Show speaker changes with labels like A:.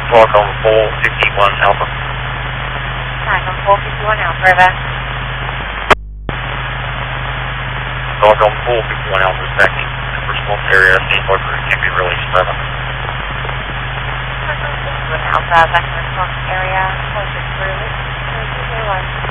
A: Talk on 451 Alpha.
B: Talk on 451 Alpha, over.
A: Talk on 451 Alpha is backing in response area, scene worker can be released, over.
B: Talk on 451 Alpha, back in response area, 461.